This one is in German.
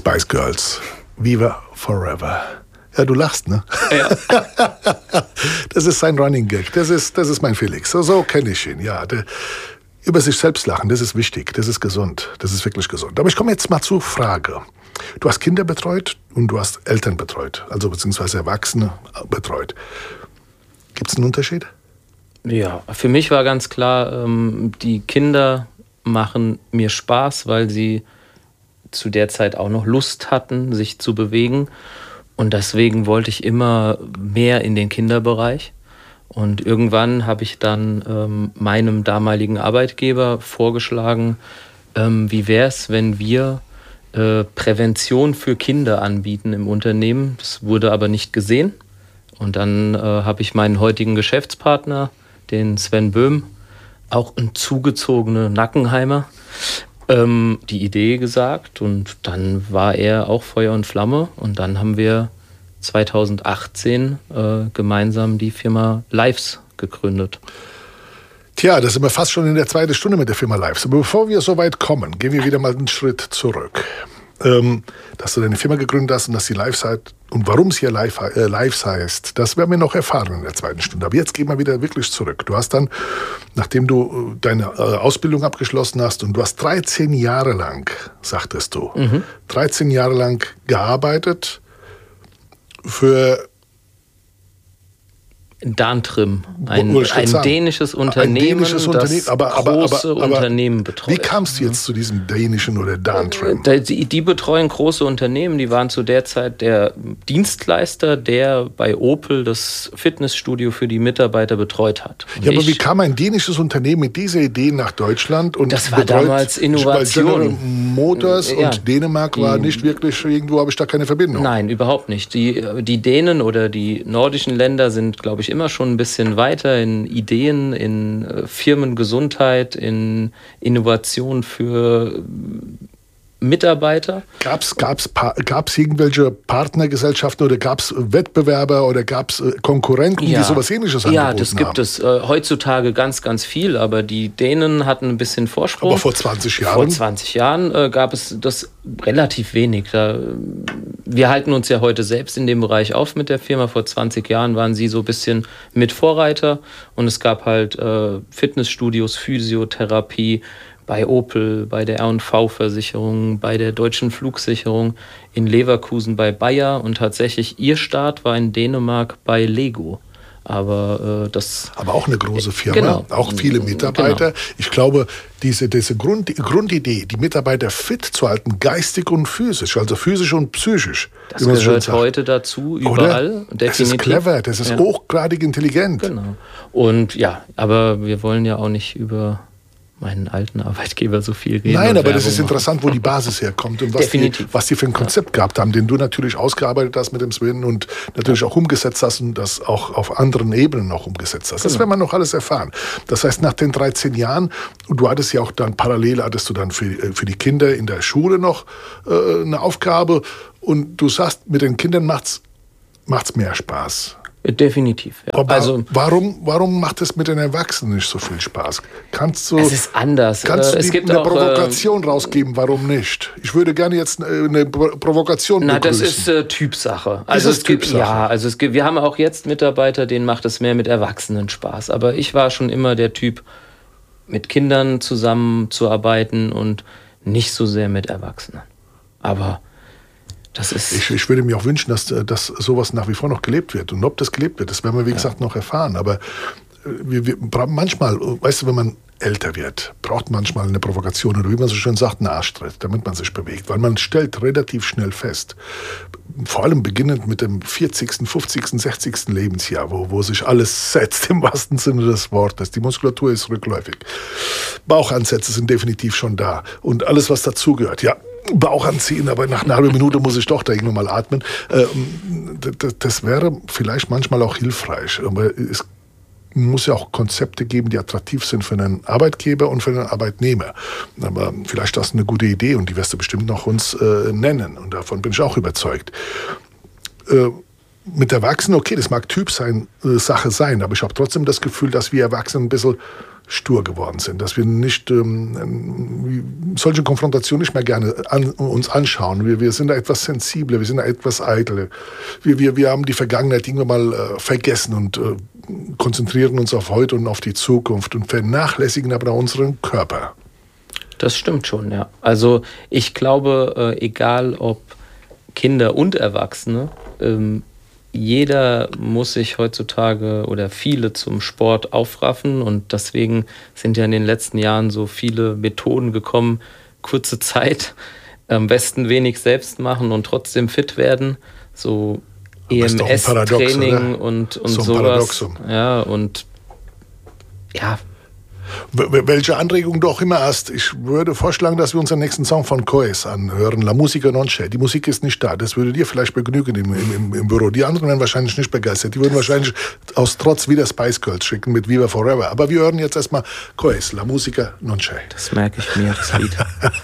Spice Girls. Viva Forever. Ja, du lachst, ne? Ja. Das ist sein Running Gag. Das ist mein Felix. So kenne ich ihn, ja. Über sich selbst lachen, das ist wichtig. Das ist gesund. Das ist wirklich gesund. Aber ich komme jetzt mal zur Frage. Du hast Kinder betreut und du hast Eltern betreut. Also beziehungsweise Erwachsene betreut. Gibt es einen Unterschied? Ja, für mich war ganz klar, die Kinder machen mir Spaß, weil sie zu der Zeit auch noch Lust hatten, sich zu bewegen. Und deswegen wollte ich immer mehr in den Kinderbereich. Und irgendwann habe ich dann meinem damaligen Arbeitgeber vorgeschlagen, wie wäre es, wenn wir Prävention für Kinder anbieten im Unternehmen. Das wurde aber nicht gesehen. Und dann habe ich meinen heutigen Geschäftspartner, den Sven Böhm, auch ein zugezogener Nackenheimer, die Idee gesagt. Und dann war er auch Feuer und Flamme. Und dann haben wir 2018 gemeinsam die Firma Lives gegründet. Tja, da sind wir fast schon in der zweiten Stunde mit der Firma Lives. Aber bevor wir so weit kommen, gehen wir wieder mal einen Schritt zurück. Dass du deine Firma gegründet hast und dass sie Lives heißt und warum es hier Lives heißt, das werden wir noch erfahren in der zweiten Stunde. Aber jetzt gehen wir wieder wirklich zurück. Du hast dann, nachdem du deine Ausbildung abgeschlossen hast und du hast 13 Jahre lang, sagtest du, 13 Jahre lang gearbeitet für Dantrim, ein dänisches Unternehmen, das große Unternehmen betreut. Wie kamst du jetzt zu diesem dänischen oder Dantrim? Die betreuen große Unternehmen, die waren zu der Zeit der Dienstleister, der bei Opel das Fitnessstudio für die Mitarbeiter betreut hat. Und ja, aber wie kam ein dänisches Unternehmen mit dieser Idee nach Deutschland? Und das war damals Innovation. General Motors und Dänemark war nicht wirklich, irgendwo habe ich da keine Verbindung. Nein, überhaupt nicht. Die Dänen oder die nordischen Länder sind, glaube ich, immer schon ein bisschen weiter in Ideen, in Firmengesundheit, in Innovation für Mitarbeiter. Gab's irgendwelche Partnergesellschaften oder gab es Wettbewerber oder gab es Konkurrenten, die sowas Ähnliches angeboten haben? Ja, das gibt es heutzutage ganz, ganz viel, aber die Dänen hatten ein bisschen Vorsprung. Aber vor 20 Jahren? Vor 20 Jahren gab es das relativ wenig. Wir halten uns ja heute selbst in dem Bereich auf mit der Firma. Vor 20 Jahren waren sie so ein bisschen mit Vorreiter und es gab halt Fitnessstudios, Physiotherapie, bei Opel, bei der R&V-Versicherung, bei der Deutschen Flugsicherung, in Leverkusen bei Bayer und tatsächlich ihr Start war in Dänemark bei Lego. Aber auch eine große Firma, genau. Auch viele Mitarbeiter. Genau. Ich glaube, diese Grundidee, die Mitarbeiter fit zu halten, geistig und physisch, also physisch und psychisch. Das gehört heute dazu, überall. Oder? Das ist clever, das ist hochgradig intelligent. Genau. Und ja, aber wir wollen ja auch nicht über meinen alten Arbeitgeber so viel reden. Nein, aber das ist interessant, wo die Basis herkommt und was die für ein Konzept gehabt haben, den du natürlich ausgearbeitet hast mit dem Sven und natürlich auch umgesetzt hast und das auch auf anderen Ebenen noch umgesetzt hast. Das werden wir noch alles erfahren. Das heißt, nach den 13 Jahren, du hattest ja auch dann parallel, hattest du dann für die Kinder in der Schule noch eine Aufgabe und du sagst, mit den Kindern macht's mehr Spaß. Definitiv, ja. Aber warum macht es mit den Erwachsenen nicht so viel Spaß? Es ist anders. Kannst du eine Provokation rausgeben, warum nicht? Ich würde gerne jetzt eine Provokation begrüßen. Das ist Typsache. Wir haben auch jetzt Mitarbeiter, denen macht es mehr mit Erwachsenen Spaß. Aber ich war schon immer der Typ, mit Kindern zusammenzuarbeiten und nicht so sehr mit Erwachsenen. Aber ich würde mir auch wünschen, dass sowas nach wie vor noch gelebt wird. Und ob das gelebt wird, das werden wir, wie gesagt, noch erfahren. Aber wir manchmal, weißt du, wenn man älter wird, braucht manchmal eine Provokation oder wie man so schön sagt, einen Arschtritt, damit man sich bewegt. Weil man stellt relativ schnell fest, vor allem beginnend mit dem 40., 50., 60. Lebensjahr, wo sich alles setzt, im wahrsten Sinne des Wortes. Die Muskulatur ist rückläufig. Bauchansätze sind definitiv schon da. Und alles, was dazugehört, ja. Bauch anziehen, aber nach einer halben Minute muss ich doch da irgendwann mal atmen. Das wäre vielleicht manchmal auch hilfreich, aber es muss ja auch Konzepte geben, die attraktiv sind für einen Arbeitgeber und für einen Arbeitnehmer. Aber vielleicht ist das eine gute Idee und die wirst du bestimmt noch uns nennen und davon bin ich auch überzeugt. mit Erwachsenen, okay, das mag Sache sein, aber ich habe trotzdem das Gefühl, dass wir Erwachsenen ein bisschen stur geworden sind, dass wir nicht solche Konfrontationen nicht mehr gerne uns anschauen. Wir sind da etwas sensibler, wir sind da etwas eitler. Wir haben die Vergangenheit irgendwann mal vergessen und konzentrieren uns auf heute und auf die Zukunft und vernachlässigen aber unseren Körper. Das stimmt schon, ja. Also ich glaube, egal ob Kinder und Erwachsene, jeder muss sich heutzutage oder viele zum Sport aufraffen und deswegen sind ja in den letzten Jahren so viele Methoden gekommen, kurze Zeit, am besten wenig selbst machen und trotzdem fit werden, so EMS-Training und so sowas. Paradoxum. Ja, und ja. Welche Anregung du auch immer hast, ich würde vorschlagen, dass wir unseren nächsten Song von Coes anhören, La Musica Non C'è. Die Musik ist nicht da, das würde dir vielleicht begnügen im Büro. Die anderen wären wahrscheinlich nicht begeistert, die würden wahrscheinlich aus Trotz wieder Spice Girls schicken mit Viva Forever. Aber wir hören jetzt erstmal Coes, La Musica Non C'è. Das merke ich mir, das Lied.